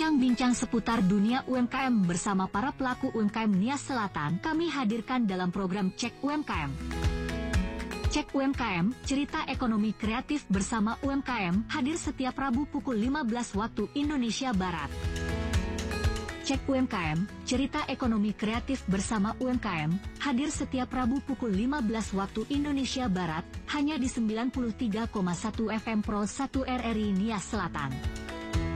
Bincang-bincang seputar dunia UMKM bersama para pelaku UMKM Nias Selatan kami hadirkan dalam program Cek UMKM. Cek UMKM, cerita ekonomi kreatif bersama UMKM, hadir setiap Rabu pukul 15 waktu Indonesia Barat. Cek UMKM, cerita ekonomi kreatif bersama UMKM, hadir setiap Rabu pukul 15 waktu Indonesia Barat, hanya di 93,1 FM Pro 1 RRI Nias Selatan.